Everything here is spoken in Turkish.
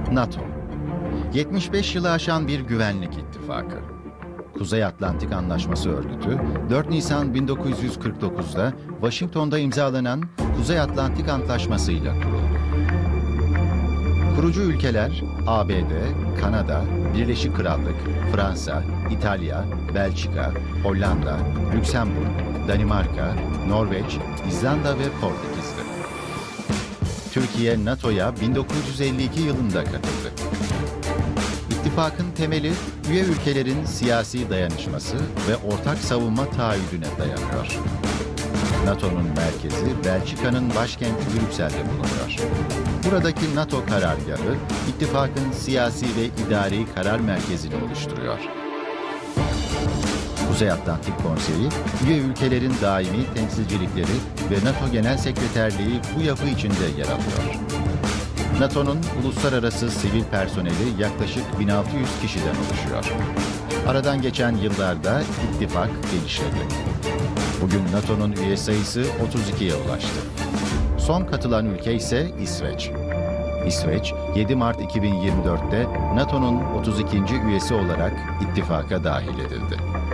NATO, 75 yılı aşan bir güvenlik ittifakı. Kuzey Atlantik Anlaşması Örgütü, 4 Nisan 1949'da Washington'da imzalanan Kuzey Atlantik Antlaşması ile kuruldu. Kurucu ülkeler ABD, Kanada, Birleşik Krallık, Fransa, İtalya, Belçika, Hollanda, Lüksemburg, Danimarka, Norveç, İzlanda ve Portekiz'di. Türkiye NATO'ya 1952 yılında katıldı. İttifakın temeli üye ülkelerin siyasi dayanışması ve ortak savunma taahhüdüne dayanıyor. NATO'nun merkezi Belçika'nın başkenti Brüksel'de bulunuyor. Buradaki NATO karargahı, ittifakın siyasi ve idari karar merkezini oluşturuyor. Kuzey Atlantik Konseyi, üye ülkelerin daimi temsilcilikleri ve NATO Genel Sekreterliği bu yapı içinde yer alıyor. NATO'nun uluslararası sivil personeli yaklaşık 1600 kişiden oluşuyor. Aradan geçen yıllarda ittifak genişledi. Bugün NATO'nun üye sayısı 32'ye ulaştı. Son katılan ülke ise İsveç. İsveç, 7 Mart 2024'te NATO'nun 32. üyesi olarak ittifaka dahil edildi.